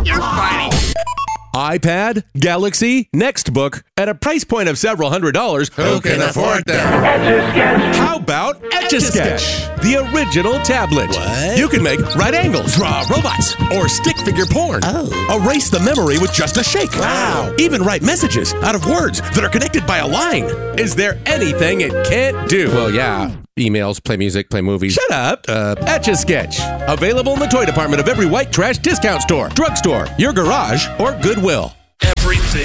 You're funny. iPad, Galaxy, Nextbook, at a price point of several $100s. Who can afford them? Etch-a-Sketch. How about Etch-a-Sketch, the original tablet? What? You can make right angles, draw robots, or stick figure porn. Oh. Erase the memory with just a shake. Wow. Even write messages out of words that are connected by a line. Is there anything it can't do? Well, yeah. Emails, play music, play movies. Shut up. Etch-a-Sketch. Available in the toy department of every white trash discount store, drugstore, your garage, or Goodwill. Everything